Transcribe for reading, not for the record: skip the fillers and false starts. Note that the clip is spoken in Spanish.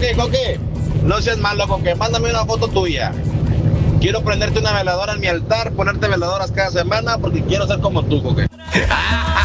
Coque, no seas malo, Coque, mándame una foto tuya. Quiero prenderte una veladora en mi altar, ponerte veladoras cada semana porque quiero ser como tú, Coque.